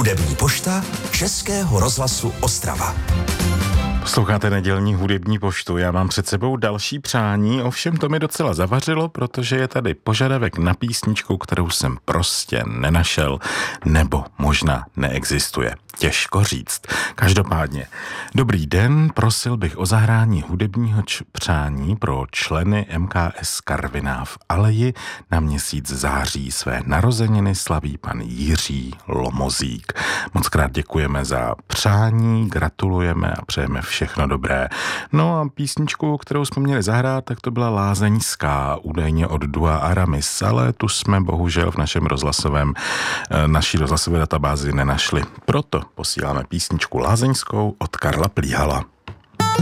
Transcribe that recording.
Hudební pošta Českého rozhlasu Ostrava. Posloucháte nedělní hudební poštu. Já mám před sebou další přání, ovšem to mi docela zavařilo, protože je tady požadavek na písničku, kterou jsem prostě nenašel, nebo možná neexistuje. Těžko říct. Každopádně, dobrý den, prosil bych o zahrání hudebního přání pro členy MKS Karviná v Aleji. Na měsíc září své narozeniny slaví pan Jiří Lomozík. Moc krát děkujeme za přání, gratulujeme a přejeme všechno dobré. No a písničku, kterou jsme měli zahrát, tak to byla Lázeňská, údajně od dua Aramis, ale tu jsme bohužel v naší rozhlasové databázi nenašli. Proto posíláme písničku Lázeňskou od Karla Plíhala.